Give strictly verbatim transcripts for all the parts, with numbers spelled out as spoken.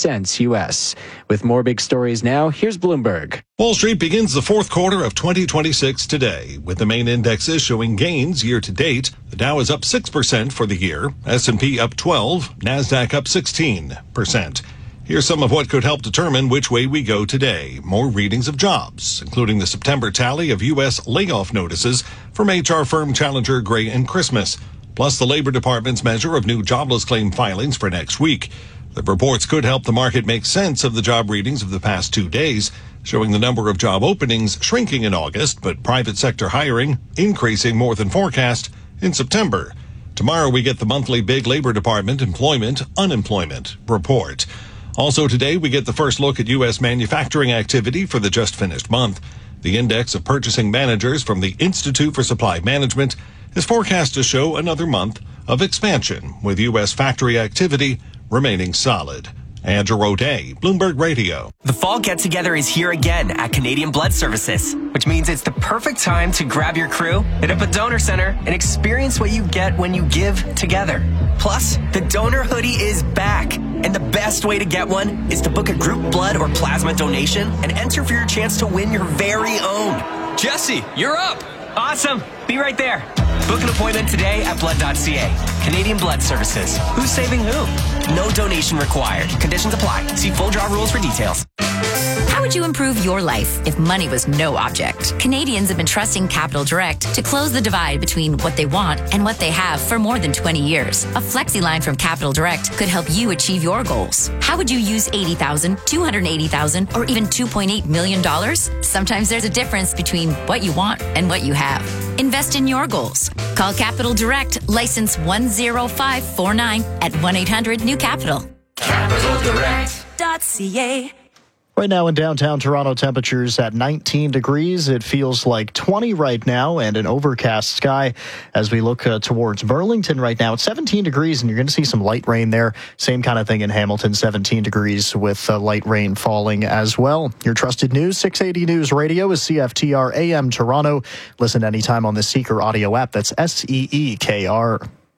cents U S. With more big stories now, here's Bloomberg. Wall Street begins the fourth quarter of twenty twenty-six today, with the main indexes showing gains year to date. The Dow is up six percent for the year, S and P up twelve, NASDAQ up sixteen percent. Here's some of what could help determine which way we go today. More readings of jobs, including the September tally of U S layoff notices from H R firm Challenger, Gray and Christmas, plus the Labor Department's measure of new jobless claim filings for next week. The reports could help the market make sense of the job readings of the past two days, showing the number of job openings shrinking in August, but private sector hiring increasing more than forecast in September. Tomorrow we get the monthly big Labor Department employment unemployment report. Also today, we get the first look at U S manufacturing activity for the just finished month. The index of purchasing managers from the Institute for Supply Management is forecast to show another month of expansion, with U S factory activity remaining solid. Andrew O'Day, Bloomberg Radio. The fall get-together is here again at Canadian Blood Services, which means it's the perfect time to grab your crew, hit up a donor center, and experience what you get when you give together. Plus, the donor hoodie is back, and the best way to get one is to book a group blood or plasma donation and enter for your chance to win your very own. Jesse, you're up! Awesome! Be right there. Book an appointment today at blood dot c a. Canadian Blood Services. Who's saving who? No donation required. Conditions apply. See full draw rules for details. How would you improve your life if money was no object? Canadians have been trusting Capital Direct to close the divide between what they want and what they have for more than twenty years. A flexi line from Capital Direct could help you achieve your goals. How would you use eighty thousand dollars, two hundred eighty thousand dollars, or even two point eight million dollars? Sometimes there's a difference between what you want and what you have. Invest in your goals. Call Capital Direct, license one zero five four nine at one eight hundred new capital. Capital Direct dot c a. Right now in downtown Toronto, temperatures at nineteen degrees. It feels like twenty right now, and an overcast sky as we look uh, towards Burlington right now. It's seventeen degrees, and you're going to see some light rain there. Same kind of thing in Hamilton, seventeen degrees with uh, light rain falling as well. Your trusted news, six eighty News Radio is C F T R A M Toronto. Listen anytime on the Seeker audio app. That's S E E K R.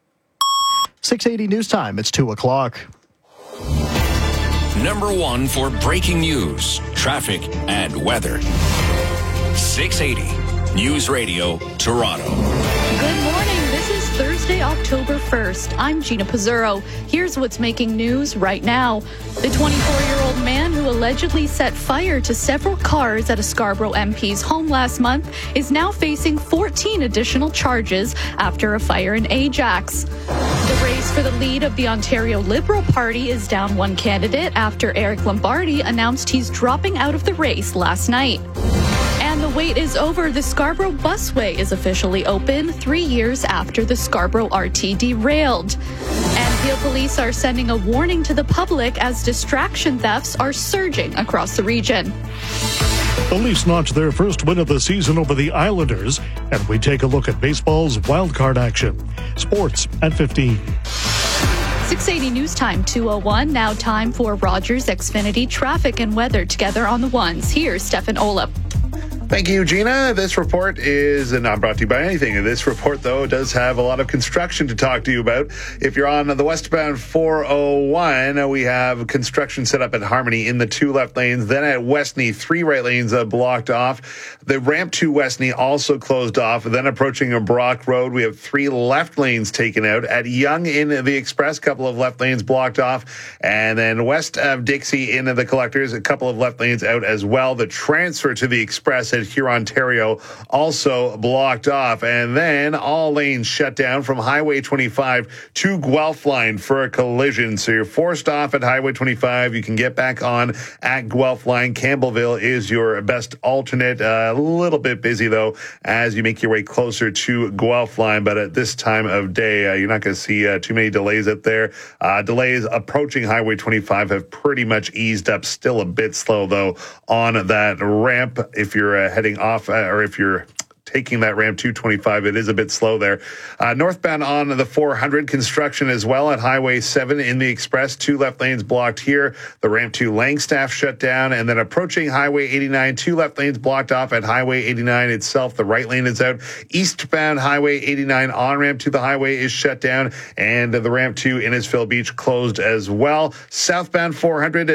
six eighty News Time. It's two o'clock. Number one for breaking news, traffic, and weather. six eighty News Radio, Toronto. Good morning. This is Thursday, October first. I'm Gina Pizzurro. Here's what's making news right now. The twenty-four-year-old man who allegedly set fire to several cars at a Scarborough M P's home last month is now facing fourteen additional charges after a fire in Ajax. The race for the lead of the Ontario Liberal Party is down one candidate after Eric Lombardi announced he's dropping out of the race last night. And the wait is over. The Scarborough Busway is officially open three years after the Scarborough R T derailed. And Peel Police are sending a warning to the public as distraction thefts are surging across the region. The Leafs notched their first win of the season over the Islanders, and we take a look at baseball's wildcard action. Sports at fifteen. six eighty News Time, two oh one. Now time for Rogers Xfinity traffic and weather together on the ones. Here's Stefan Olip. Thank you, Gina. This report is not brought to you by anything. This report, though, does have a lot of construction to talk to you about. If you're on the westbound four oh one, we have construction set up at Harmony in the two left lanes. Then at Westney, three right lanes uh, blocked off. The ramp to Westney also closed off. Then approaching a Brock Road, we have three left lanes taken out. At Yonge in the Express, a couple of left lanes blocked off. And then west of Dixie in the Collectors, a couple of left lanes out as well. The transfer to the Express at Huron, Ontario, also blocked off. And then all lanes shut down from Highway twenty-five to Guelph Line for a collision. So you're forced off at Highway twenty-five. You can get back on at Guelph Line. Campbellville is your best alternate. Uh, a little bit busy, though, as you make your way closer to Guelph Line. But at this time of day, uh, you're not going to see uh, too many delays out there. Uh, delays approaching Highway twenty-five have pretty much eased up. Still a bit slow, though, on that ramp. If you're uh, heading off, uh, or if you're taking that ramp two twenty-five, it is a bit slow there. Uh, northbound on the four hundred, construction as well at Highway seven in the Express. Two left lanes blocked here. The ramp to Langstaff shut down. And then approaching Highway eighty-nine, two left lanes blocked off at Highway eighty-nine itself. The right lane is out. Eastbound Highway eighty-nine on-ramp to the highway is shut down. And the ramp to Innisfil Beach closed as well. Southbound four hundred